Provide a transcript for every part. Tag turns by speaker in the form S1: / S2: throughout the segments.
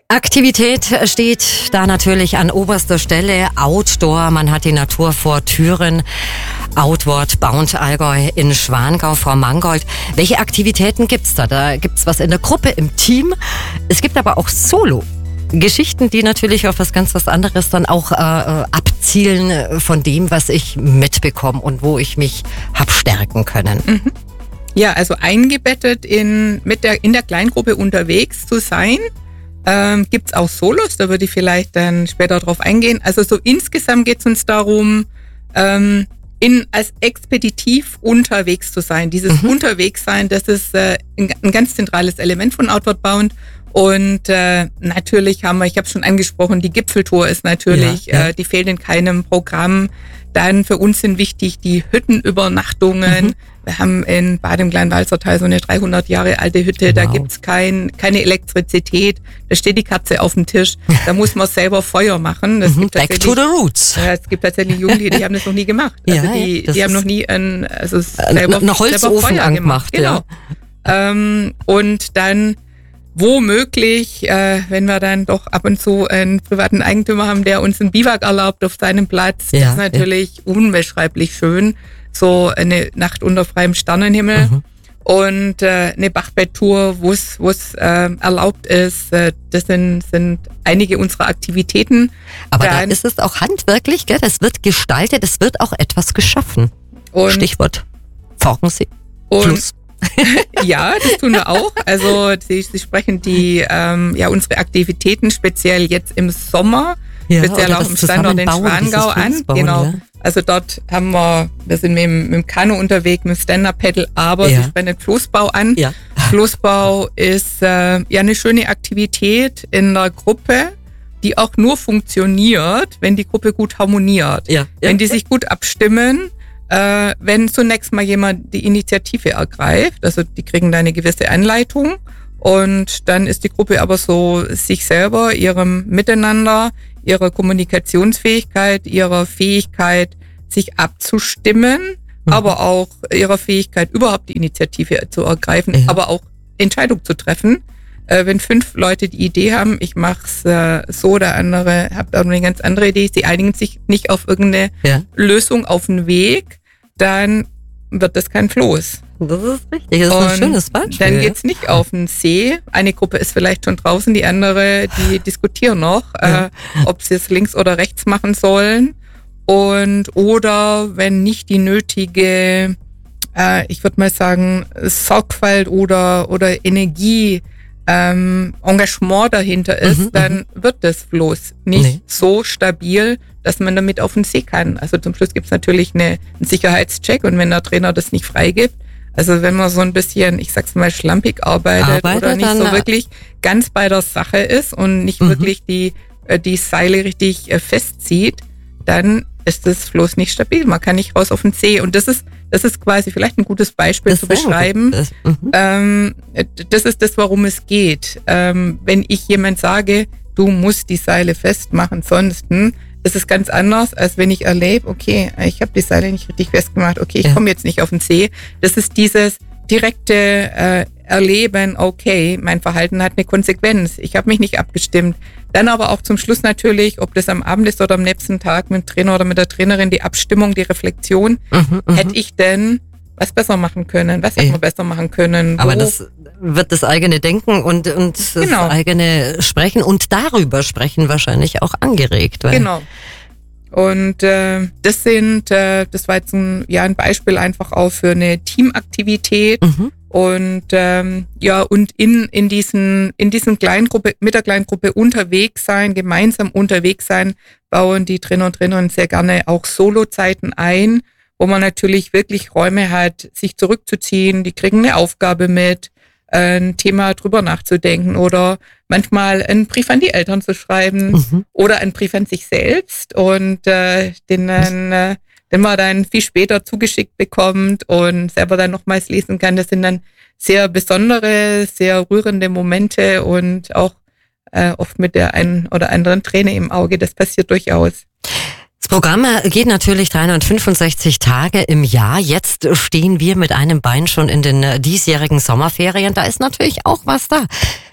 S1: Aktivität steht da natürlich an oberster Stelle. Outdoor, man hat die Natur vor Türen. Outward Bound Allgäu in Schwangau. Frau Mangold, welche Aktivitäten gibt's da? Da gibt's was in der Gruppe, im Team. Es gibt aber auch Solo-Geschichten, die natürlich auf was anderes dann auch abzielen von dem, was ich mitbekomme und wo ich mich hab stärken können.
S2: Mhm. Ja, also eingebettet in der Kleingruppe unterwegs zu sein. Gibt's auch Solos, da würde ich vielleicht dann später drauf eingehen. Also so insgesamt geht's uns darum, als expeditiv unterwegs zu sein. Dieses Unterwegssein, das ist ein ganz zentrales Element von Outward Bound. Und natürlich haben wir, ich habe es schon angesprochen, die Gipfeltour ist natürlich, die fehlt in keinem Programm. Dann für uns sind wichtig die Hüttenübernachtungen. Wir haben in Bad im Kleinwalsertal so eine 300 Jahre alte Hütte. Wow. Da gibt's keine Elektrizität. Da steht die Katze auf dem Tisch. Da muss man selber Feuer machen.
S1: Back to the roots.
S2: Es gibt tatsächlich Jugendliche, die haben das noch nie gemacht. Also die haben noch nie selber
S1: Holzofen
S2: Feuer gemacht. Genau.
S1: Ja.
S2: Und dann womöglich, wenn wir dann doch ab und zu einen privaten Eigentümer haben, der uns einen Biwak erlaubt auf seinem Platz, das ist natürlich unbeschreiblich schön. So eine Nacht unter freiem Sternenhimmel und eine Bachbetttour, wo es erlaubt ist. Das sind einige unserer Aktivitäten.
S1: Aber dann ist es auch handwerklich, gell? Das wird gestaltet, es wird auch etwas geschaffen. Stichwort Forchensee. Fluss.
S2: Ja, das tun wir auch. Also Sie sprechen unsere Aktivitäten speziell jetzt im Sommer, speziell auch im Standort in Schwangau an. Genau. Ja. Also dort wir sind mit dem Kanu unterwegs, mit dem Stand-Up-Paddle, aber Sie sprechen den Floßbau an. Ja. Floßbau ist eine schöne Aktivität in der Gruppe, die auch nur funktioniert, wenn die Gruppe gut harmoniert. Ja. Wenn die sich gut abstimmen. Wenn zunächst mal jemand die Initiative ergreift, also die kriegen da eine gewisse Anleitung und dann ist die Gruppe aber so sich selber, ihrem Miteinander, ihrer Kommunikationsfähigkeit, ihrer Fähigkeit, sich abzustimmen, aber auch ihrer Fähigkeit, überhaupt die Initiative zu ergreifen, aber auch Entscheidung zu treffen. Wenn 5 Leute die Idee haben, ich mach's so, der andere hat auch eine ganz andere Idee, sie einigen sich nicht auf irgendeine Lösung auf den Weg, dann wird das kein Floß.
S1: Das ist richtig, das ist ein schönes Beispiel.
S2: Dann geht's nicht auf den See. Eine Gruppe ist vielleicht schon draußen, die andere, die diskutieren noch, ob sie es links oder rechts machen sollen. Oder wenn nicht die nötige, ich würde mal sagen, Sorgfalt oder Energie, Engagement dahinter ist, dann wird das Floß nicht so stabil, dass man damit auf den See kann. Also zum Schluss gibt es natürlich einen Sicherheitscheck und wenn der Trainer das nicht freigibt, also wenn man so ein bisschen, ich sag's mal, schlampig arbeitet oder nicht so wirklich ganz bei der Sache ist und nicht wirklich die Seile richtig festzieht, dann ist das Floß nicht stabil. Man kann nicht raus auf den See. Und das ist quasi vielleicht ein gutes Beispiel zu beschreiben. Das ist das, worum es geht. Wenn ich jemand sage, du musst die Seile festmachen, sonst ist es ganz anders, als wenn ich erlebe, okay, ich habe die Seile nicht richtig festgemacht, okay, ich komme jetzt nicht auf den See. Das ist dieses direkte Erleben, okay, mein Verhalten hat eine Konsequenz. Ich habe mich nicht abgestimmt. Dann aber auch zum Schluss natürlich, ob das am Abend ist oder am nächsten Tag mit dem Trainer oder mit der Trainerin, die Abstimmung, die Reflexion. Hätte ich denn was besser machen können? Was hätte man besser machen können?
S1: Aber das wird das eigene Denken und das eigene Sprechen und darüber sprechen wahrscheinlich auch angeregt.
S2: Genau. Und das war jetzt ein Beispiel einfach auch für eine Teamaktivität. Und und in diesen Kleingruppe, mit der Kleingruppe unterwegs sein, gemeinsam unterwegs sein, bauen die Trainer und Trainerinnen sehr gerne auch Solo-Zeiten ein, wo man natürlich wirklich Räume hat, sich zurückzuziehen. Die kriegen eine Aufgabe mit, ein Thema drüber nachzudenken oder manchmal einen Brief an die Eltern zu schreiben oder einen Brief an sich selbst und den man dann viel später zugeschickt bekommt und selber dann nochmals lesen kann. Das sind dann sehr besondere, sehr rührende Momente und auch oft mit der einen oder anderen Träne im Auge. Das passiert durchaus.
S1: Das Programm geht natürlich 365 Tage im Jahr. Jetzt stehen wir mit einem Bein schon in den diesjährigen Sommerferien. Da ist natürlich auch was da.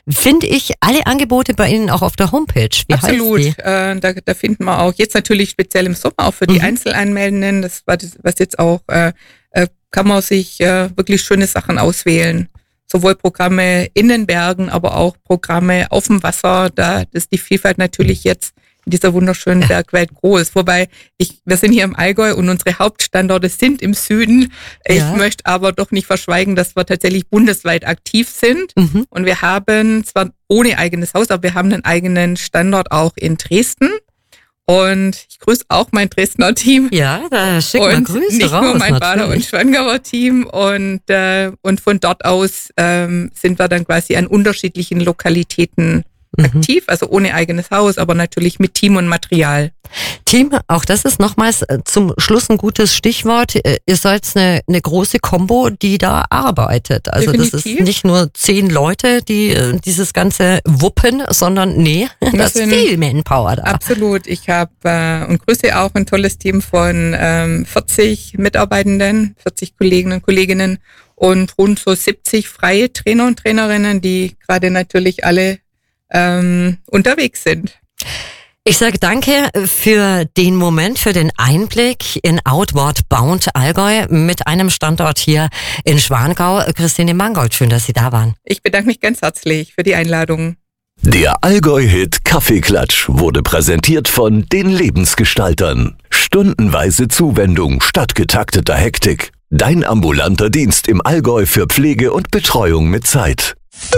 S1: finde ich alle Angebote bei Ihnen auch auf der Homepage. Wie
S2: Absolut.
S1: heißt die?
S2: Da finden wir auch jetzt natürlich speziell im Sommer auch für die Einzelanmeldenden, das war das, was jetzt auch, kann man sich wirklich schöne Sachen auswählen. Sowohl Programme in den Bergen, aber auch Programme auf dem Wasser. Da ist die Vielfalt natürlich jetzt in dieser wunderschönen Bergwelt groß. Wobei wir sind hier im Allgäu und unsere Hauptstandorte sind im Süden. Ich möchte aber doch nicht verschweigen, dass wir tatsächlich bundesweit aktiv sind. Und wir haben zwar ohne eigenes Haus, aber wir haben einen eigenen Standort auch in Dresden. Und ich grüße auch mein Dresdner Team.
S1: Ja, da schicken wir Grüße
S2: nicht
S1: raus.
S2: Nicht nur mein Bader- und Schwangauer Team. Und von dort aus sind wir dann quasi an unterschiedlichen Lokalitäten aktiv, also ohne eigenes Haus, aber natürlich mit Team und Material.
S1: Team, auch das ist nochmals zum Schluss ein gutes Stichwort. Ihr seid eine große Kombo, die da arbeitet. Also
S2: Definitiv.
S1: Das ist nicht nur 10 Leute, die dieses Ganze wuppen, sondern da ist viel Manpower da.
S2: Absolut. Ich habe und grüße auch ein tolles Team von 40 Mitarbeitenden, 40 Kollegen und Kolleginnen und rund so 70 freie Trainer und Trainerinnen, die gerade natürlich alle unterwegs sind.
S1: Ich sage danke für den Moment, für den Einblick in Outward Bound Allgäu mit einem Standort hier in Schwangau. Christine Mangold, schön, dass Sie da waren.
S2: Ich bedanke mich ganz herzlich für die Einladung.
S3: Der Allgäu-Hit Kaffeeklatsch wurde präsentiert von den Lebensgestaltern. Stundenweise Zuwendung statt getakteter Hektik. Dein ambulanter Dienst im Allgäu für Pflege und Betreuung mit Zeit.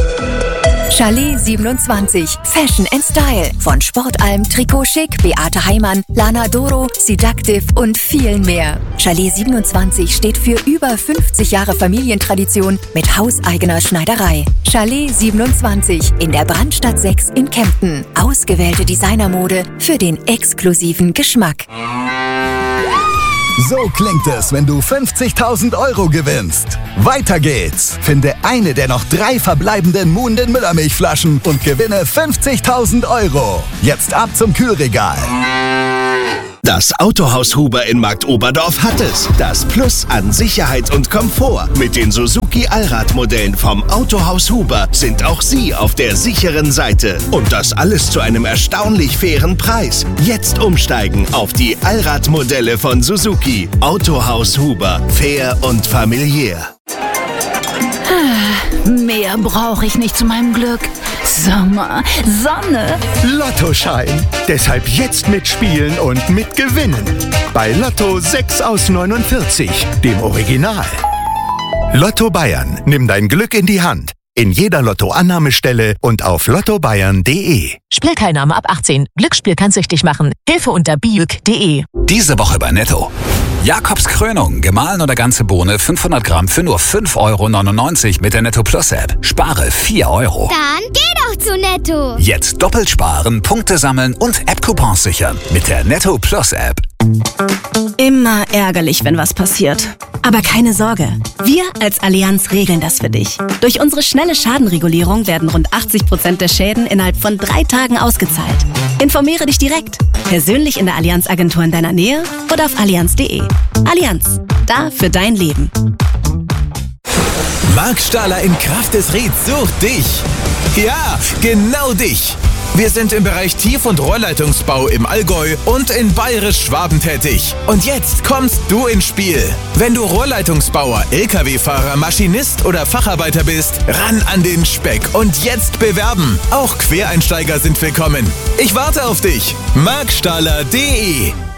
S4: Chalet 27, Fashion and Style. Von Sportalm, Trikot Chic, Beate Heimann, Lana Doro, Seductive und vielen mehr. Chalet 27 steht für über 50 Jahre Familientradition mit hauseigener Schneiderei. Chalet 27 in der Brandstadt 6 in Kempten. Ausgewählte Designermode für den exklusiven Geschmack.
S5: So klingt es, wenn du 50.000 € gewinnst. Weiter geht's. Finde eine der noch 3 verbleibenden Muhnden Müllermilchflaschen und gewinne 50.000 €. Jetzt ab zum Kühlregal.
S6: Das Autohaus Huber in Marktoberdorf hat es. Das Plus an Sicherheit und Komfort. Mit den Suzuki Allradmodellen vom Autohaus Huber sind auch Sie auf der sicheren Seite. Und das alles zu einem erstaunlich fairen Preis. Jetzt umsteigen auf die Allradmodelle von Suzuki. Autohaus Huber. Fair und familiär.
S7: Mehr brauche ich nicht zu meinem Glück. Sommer, Sonne.
S8: Lottoschein. Deshalb jetzt mitspielen und mitgewinnen. Bei Lotto 6 aus 49, dem Original. Lotto Bayern. Nimm dein Glück in die Hand. In jeder Lottoannahmestelle und auf lottobayern.de.
S9: Spielteilnahme ab 18. Glücksspiel kann süchtig machen. Hilfe unter biuk.de.
S10: Diese Woche bei Netto. Jakobs Krönung, gemahlen oder ganze Bohne, 500 Gramm für nur 5,99 € mit der Netto Plus App. Spare 4 €.
S11: Dann geh doch zu Netto.
S10: Jetzt doppelt sparen, Punkte sammeln und App-Coupons sichern mit der Netto Plus App.
S12: Immer ärgerlich, wenn was passiert. Aber keine Sorge, wir als Allianz regeln das für dich. Durch unsere schnelle Schadenregulierung werden rund 80% der Schäden innerhalb von 3 Tagen ausgezahlt. Informiere dich direkt, persönlich in der Allianz-Agentur in deiner Nähe oder auf allianz.de. Allianz, da für dein Leben.
S13: Marc Stahler in Kraft des Rieds sucht dich. Ja, genau dich. Wir sind im Bereich Tief- und Rohrleitungsbau im Allgäu und in Bayerisch-Schwaben tätig. Und jetzt kommst du ins Spiel. Wenn du Rohrleitungsbauer, LKW-Fahrer, Maschinist oder Facharbeiter bist, ran an den Speck und jetzt bewerben. Auch Quereinsteiger sind willkommen. Ich warte auf dich. markstahler.de